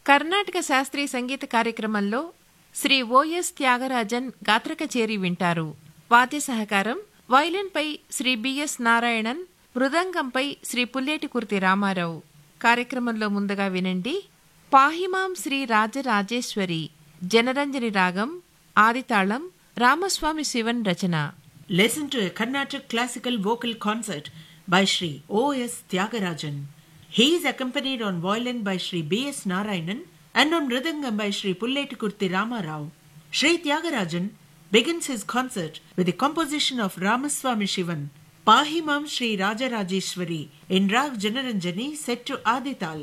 కర్ణాటక శాస్త్రీయ సంగీత కార్యక్రమంలో శ్రీ ఓఎస్ త్యాగరాజన్ గాత్ర కచేరీ వింటారు. వాద్య సహకారం వయలిన్పై శ్రీ బిఎస్ నారాయణన్, మృదంగంపై శ్రీ పుల్లేటికుర్తి రామారావు. కార్యక్రమంలో ముందుగా వినండి పాహిమాం శ్రీ రాజరాజేశ్వరి జనరంజని రాగం ఆదితాళం రామస్వామి శివన్ రచన. Listen to a Carnatic classical vocal concert by Sri O.S. Tyagarajan. He is accompanied on violin by Sri B.S. Narayanan and on mridangam by Sri Pulletikurthi Ramarao. Sri Tyagarajan begins his concert with the composition of Ramaswamy Shivan, Pahimam Sri Rajarajeshwari in Rag Janaranjani set to Adital.